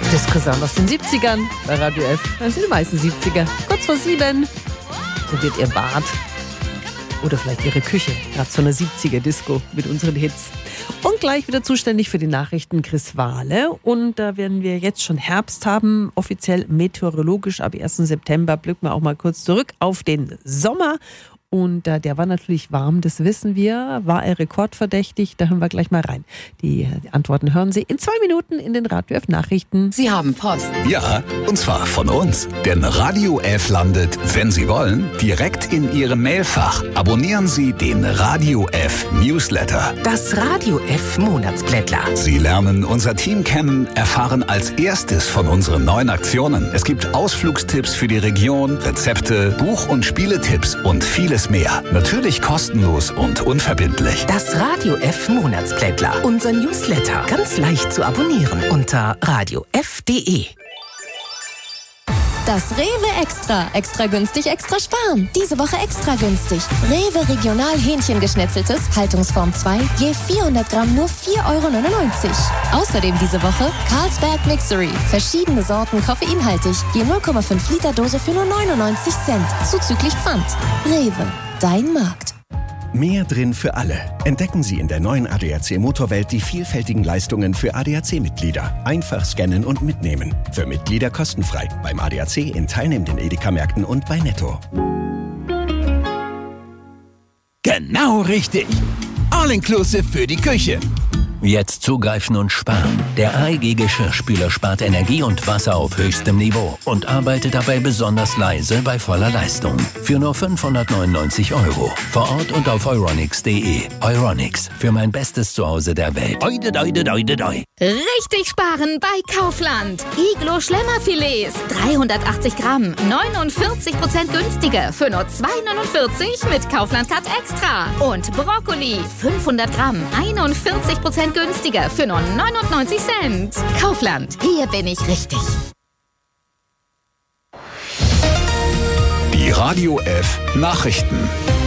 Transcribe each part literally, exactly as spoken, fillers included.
Disco-Sound aus den siebzigern bei Radio F. Das sind die meisten siebziger. Kurz vor sieben. So wird Ihr Bad oder vielleicht Ihre Küche gerade zu einer siebziger-Disco mit unseren Hits. Und gleich wieder zuständig für die Nachrichten Chris Wahle. Und da werden wir jetzt schon Herbst haben, offiziell meteorologisch. Ab ersten September blicken wir auch mal kurz zurück auf den Sommer. Und äh, der war natürlich warm, das wissen wir. War er rekordverdächtig? Da hören wir gleich mal rein. Die, die Antworten hören Sie in zwei Minuten in den Radio F Nachrichten. Sie haben Post. Ja, und zwar von uns. Denn Radio F landet, wenn Sie wollen, direkt in Ihrem Mailfach. Abonnieren Sie den Radio F Newsletter. Das Radio F Monatsblättler. Sie lernen unser Team kennen, erfahren als erstes von unseren neuen Aktionen. Es gibt Ausflugstipps für die Region, Rezepte, Buch- und Spieletipps und vieles mehr. Natürlich kostenlos und unverbindlich. Das Radio F Monatsblättler. Unser Newsletter. Ganz leicht zu abonnieren unter radio f punkt de. Das Rewe Extra. Extra günstig, extra sparen. Diese Woche extra günstig. Rewe Regional Hähnchengeschnetzeltes, Haltungsform zwei, je vierhundert Gramm nur vier Euro neunundneunzig. Außerdem diese Woche Carlsberg Mixery. Verschiedene Sorten koffeinhaltig, je null Komma fünf Liter Dose für nur neunundneunzig Cent. Zuzüglich Pfand. Rewe, dein Markt. Mehr drin für alle. Entdecken Sie in der neuen A D A C Motorwelt die vielfältigen Leistungen für A D A C-Mitglieder. Einfach scannen und mitnehmen. Für Mitglieder kostenfrei. Beim A D A C in teilnehmenden Edeka-Märkten und bei Netto. Genau richtig. All-inclusive für die Küche. Jetzt zugreifen und sparen. Der A E G Geschirrspüler spart Energie und Wasser auf höchstem Niveau und arbeitet dabei besonders leise bei voller Leistung. Für nur fünfhundertneunundneunzig Euro. Vor Ort und auf euronics punkt de. Euronics. Für mein bestes Zuhause der Welt. Oide, oide, oide, oide. Richtig sparen bei Kaufland. Iglo Schlemmerfilets. dreihundertachtzig Gramm. neunundvierzig Prozent günstiger. Für nur zwei neunundvierzig mit Kaufland Cut Extra. Und Brokkoli. fünfhundert Gramm. einundvierzig Prozent günstiger für nur neunundneunzig Cent. Kaufland, hier bin ich richtig. Die Radio F Nachrichten.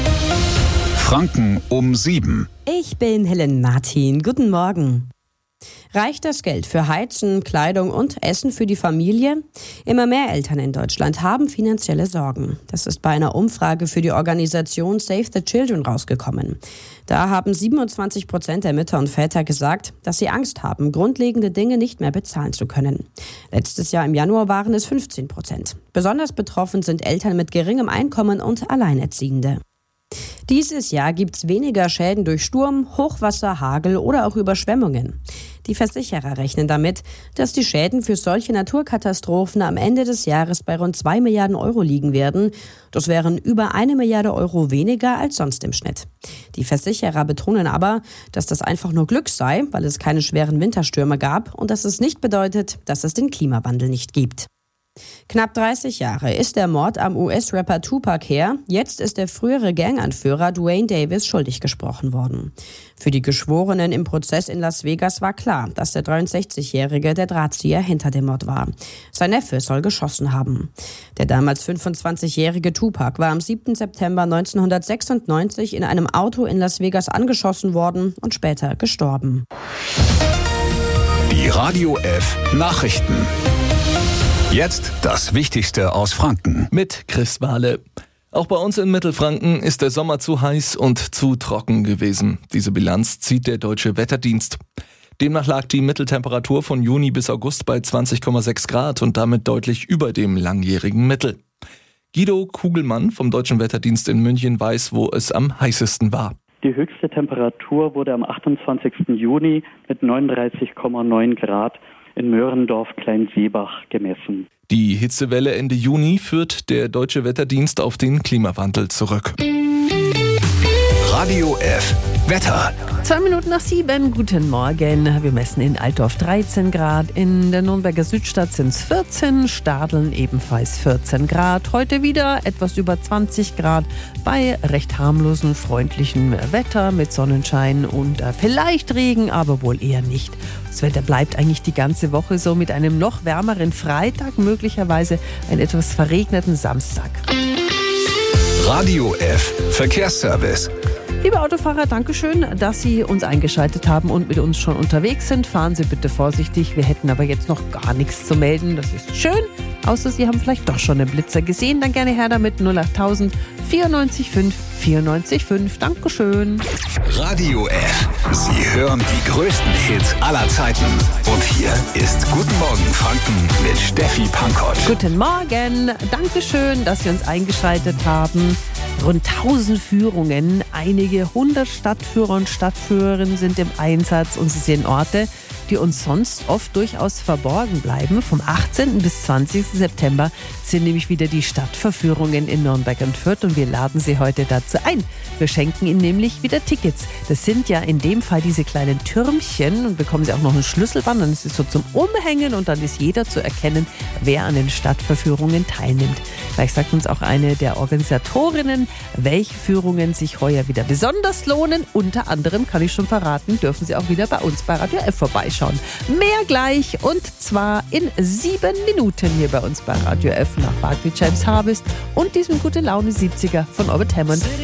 Franken um sieben. Ich bin Helen Martin. Guten Morgen. Reicht das Geld für Heizen, Kleidung und Essen für die Familie? Immer mehr Eltern in Deutschland haben finanzielle Sorgen. Das ist bei einer Umfrage für die Organisation Save the Children rausgekommen. Da haben siebenundzwanzig Prozent der Mütter und Väter gesagt, dass sie Angst haben, grundlegende Dinge nicht mehr bezahlen zu können. Letztes Jahr im Januar waren es fünfzehn Prozent. Besonders betroffen sind Eltern mit geringem Einkommen und Alleinerziehende. Dieses Jahr gibt es weniger Schäden durch Sturm, Hochwasser, Hagel oder auch Überschwemmungen. Die Versicherer rechnen damit, dass die Schäden für solche Naturkatastrophen am Ende des Jahres bei rund zwei Milliarden Euro liegen werden. Das wären über eine Milliarde Euro weniger als sonst im Schnitt. Die Versicherer betonen aber, dass das einfach nur Glück sei, weil es keine schweren Winterstürme gab und dass es nicht bedeutet, dass es den Klimawandel nicht gibt. Knapp dreißig Jahre ist der Mord am U S-Rapper Tupac her. Jetzt ist der frühere Ganganführer Duane Davis schuldig gesprochen worden. Für die Geschworenen im Prozess in Las Vegas war klar, dass der dreiundsechzigjährige der Drahtzieher hinter dem Mord war. Sein Neffe soll geschossen haben. Der damals fünfundzwanzigjährige Tupac war am siebten September neunzehnhundertsechsundneunzig in einem Auto in Las Vegas angeschossen worden und später gestorben. Die Radio F Nachrichten. Jetzt das Wichtigste aus Franken. Mit Chris Wahle. Auch bei uns in Mittelfranken ist der Sommer zu heiß und zu trocken gewesen. Diese Bilanz zieht der Deutsche Wetterdienst. Demnach lag die Mitteltemperatur von Juni bis August bei zwanzig Komma sechs Grad und damit deutlich über dem langjährigen Mittel. Guido Kugelmann vom Deutschen Wetterdienst in München weiß, wo es am heißesten war. Die höchste Temperatur wurde am achtundzwanzigsten Juni mit neununddreißig Komma neun Grad in Möhrendorf-Kleinseebach gemessen. Die Hitzewelle Ende Juni führt der Deutsche Wetterdienst auf den Klimawandel zurück. Radio F Wetter. Zwei Minuten nach sieben, guten Morgen. Wir messen in Altdorf dreizehn Grad, in der Nürnberger Südstadt sind es vierzehn, Stadeln ebenfalls vierzehn Grad. Heute wieder etwas über zwanzig Grad bei recht harmlosen, freundlichem Wetter mit Sonnenschein und äh, vielleicht Regen, aber wohl eher nicht. Das Wetter bleibt eigentlich die ganze Woche so mit einem noch wärmeren Freitag, möglicherweise einen etwas verregneten Samstag. Radio F Verkehrsservice. Liebe Autofahrer, Dankeschön, dass Sie uns eingeschaltet haben und mit uns schon unterwegs sind. Fahren Sie bitte vorsichtig. Wir hätten aber jetzt noch gar nichts zu melden. Das ist schön. Außer Sie haben vielleicht doch schon einen Blitzer gesehen. Dann gerne her damit null achttausend vierundneunzig fünf vierundneunzig fünf. Dankeschön. Radio F. Sie hören die größten Hits aller Zeiten. Und hier ist Guten Morgen Franken mit Steffi Pankott. Guten Morgen. Dankeschön, dass Sie uns eingeschaltet haben. Rund tausend Führungen, einige hundert Stadtführer und Stadtführerinnen sind im Einsatz und sie sehen Orte, die uns sonst oft durchaus verborgen bleiben. Vom achtzehnten bis zwanzigsten September sind nämlich wieder die Stadtverführungen in Nürnberg und Fürth und wir laden Sie heute dazu ein. Wir schenken Ihnen nämlich wieder Tickets. Das sind ja in dem Fall diese kleinen Türmchen und bekommen Sie auch noch ein Schlüsselband, dann ist es so zum Umhängen und dann ist jeder zu erkennen, wer an den Stadtverführungen teilnimmt. Vielleicht sagt uns auch eine der Organisatorinnen, welche Führungen sich heuer wieder besonders lohnen. Unter anderem, kann ich schon verraten, dürfen Sie auch wieder bei uns bei Radio F vorbeischauen. Mehr gleich und zwar in sieben Minuten hier bei uns bei Radio F nach Barclay James Harvest und diesem Gute Laune siebziger von Orbit Hammond.